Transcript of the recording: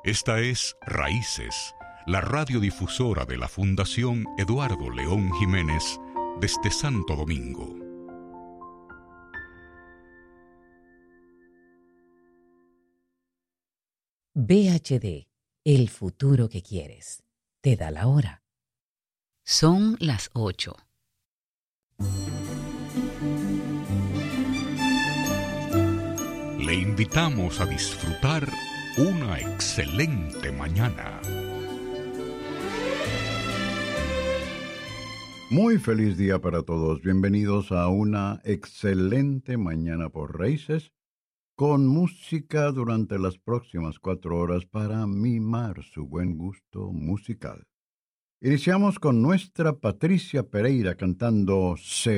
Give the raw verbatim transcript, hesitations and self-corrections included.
Esta es Raíces, la radiodifusora de la Fundación Eduardo León Jiménez desde Santo Domingo. V H D, el futuro que quieres. Te da la hora. Son las ocho. Le invitamos a disfrutar una excelente mañana. Muy feliz día para todos. Bienvenidos a una excelente mañana por Raíces, con música durante las próximas cuatro horas para mimar su buen gusto musical. Iniciamos con nuestra Patricia Pereira cantando Se